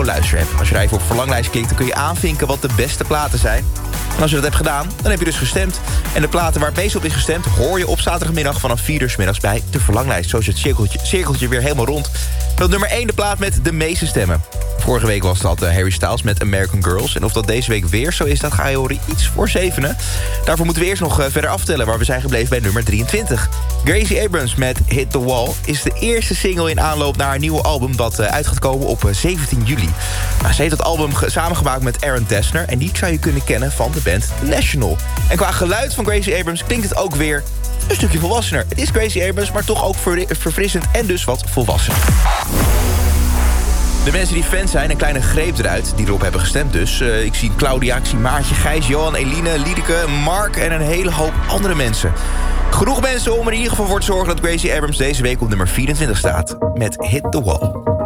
luisterapp. Als je daar even op verlanglijst klikt, dan kun je aanvinken wat de beste platen zijn. En als je dat hebt gedaan, dan heb je dus gestemd. En de platen waar het meest op is gestemd hoor je op zaterdagmiddag vanaf 4 uur 's middags bij de verlanglijst. Zo is het cirkeltje weer helemaal rond. En op nummer 1 de plaat met de meeste stemmen. Vorige week was dat Harry Styles met American Girls. En of dat deze week weer zo is, dat ga je horen iets voor 7. Daarvoor moeten we eerst nog verder aftellen waar we zijn gebleven bij nummer 23. Gracie Abrams met Hit the Wall is de eerste single in aanloop naar haar nieuwe album dat uit gaat komen op 17 juli. Nou, ze heeft het album samengemaakt met Aaron Dessner en die zou je kunnen kennen van de band The National. En qua geluid van Gracie Abrams klinkt het ook weer een stukje volwassener. Het is Gracie Abrams, maar toch ook verfrissend en dus wat volwassen. De mensen die fan zijn, een kleine greep eruit, die erop hebben gestemd dus. Ik zie Claudia, ik zie Maartje, Gijs, Johan, Eline, Liedeke, Mark en een hele hoop andere mensen. Genoeg mensen om er in ieder geval voor te zorgen dat Gracie Abrams deze week op nummer 24 staat. Met Hit the Wall.